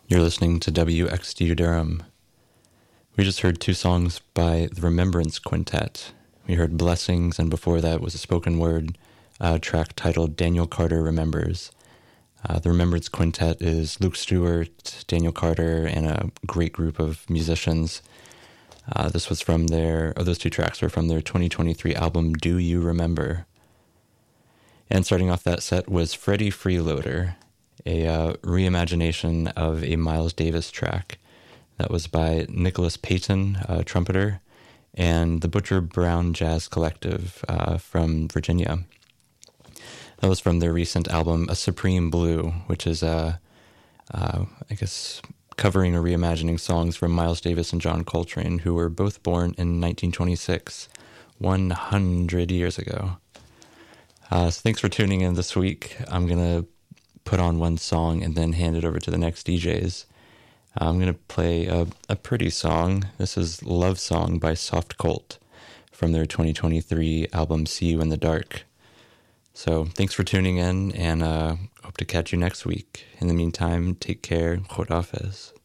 You're listening to WXDU Durham. We just heard two songs by the Remembrance Quintet. We heard Blessings, and before that was a spoken word track titled Daniel Carter Remembers. The Remembrance Quintet is Luke Stewart, Daniel Carter, and a great group of musicians. This was from those two tracks were from their 2023 album, Do You Remember? And starting off that set was Freddie Freeloader, a reimagination of a Miles Davis track. That was by Nicholas Payton, a trumpeter, and the Butcher Brown Jazz Collective from Virginia. That was from their recent album, A Supreme Blue, which is, I guess, covering or reimagining songs from Miles Davis and John Coltrane, who were both born in 1926, 100 years ago. So thanks for tuning in this week. I'm going to put on one song and then hand it over to the next DJs. I'm going to play a pretty song. This is Love Song by Soft Colt from their 2023 album, See You in the Dark. So thanks for tuning in, and hope to catch you next week. In the meantime, take care. Khod Hafiz.